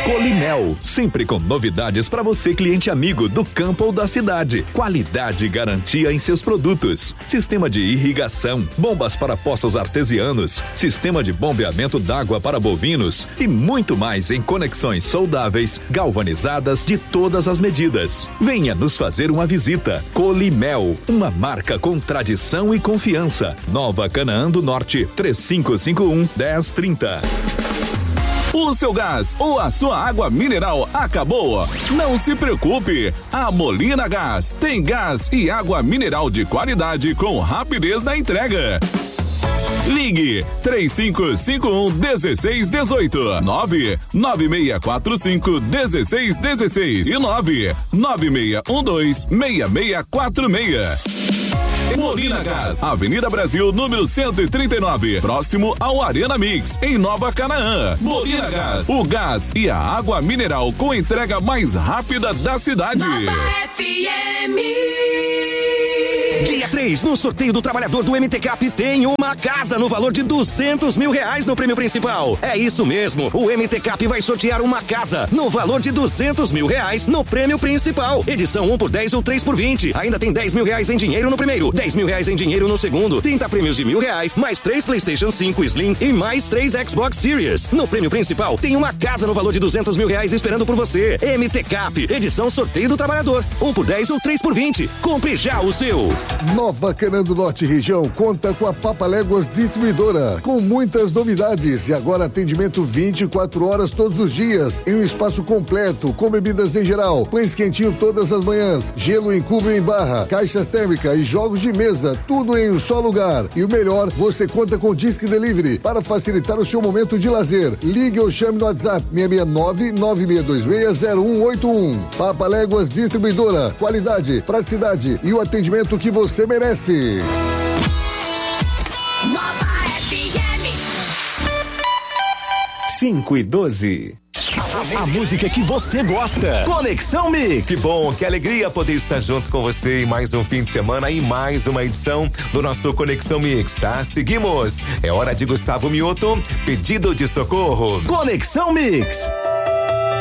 Colimel, sempre com novidades para você, cliente amigo do campo ou da cidade. Qualidade e garantia em seus produtos. Sistema de irrigação, bombas para poços artesianos, sistema de bombeamento d'água para bovinos e muito mais em conexões soldáveis, galvanizadas de todas as medidas. Venha nos fazer uma visita. Colimel, uma marca com tradição e confiança. Nova Canaã do Norte, 3551-1030. O seu gás ou a sua água mineral acabou? Não se preocupe, a Molina Gás tem gás e água mineral de qualidade com rapidez na entrega. Ligue 3551-1618, 99645-1616 e 99612-6646. Molina Gás, Avenida Brasil, número 139, próximo ao Arena Mix, em Nova Canaã. Molina Gás, o gás e a água mineral com entrega mais rápida da cidade. Nova FM. Dia 3, no sorteio do trabalhador do MT Cap, tem uma casa no valor de R$200 mil no prêmio principal. É isso mesmo, o MT Cap vai sortear uma casa no valor de R$200 mil no prêmio principal. Edição 1x10 ou 3x20. Ainda tem R$10 mil em dinheiro no primeiro, R$10 mil em dinheiro no segundo, 30 prêmios de R$1.000, mais 3 PlayStation 5 Slim e mais 3 Xbox Series. No prêmio principal, tem uma casa no valor de R$200 mil esperando por você. MT Cap, edição sorteio do trabalhador, 1x10 ou 3x20. Compre já o seu. Nova Canaã do Norte região conta com a Papaléguas Distribuidora, com muitas novidades e agora atendimento 24 horas todos os dias, em um espaço completo, com bebidas em geral, pães quentinho todas as manhãs, gelo em cubo e em barra, caixas térmicas e jogos de mesa, tudo em um só lugar. E o melhor, você conta com Disque Delivery para facilitar o seu momento de lazer. Ligue ou chame no WhatsApp 669-9626-0181. Papaléguas Distribuidora, qualidade, praticidade e o atendimento que você merece. Nova FM. 5:12. A música que você gosta. Conexão Mix. Que bom, que alegria poder estar junto com você em mais um fim de semana e mais uma edição do nosso Conexão Mix, tá? Seguimos. É hora de Gustavo Mioto, Pedido de Socorro. Conexão Mix.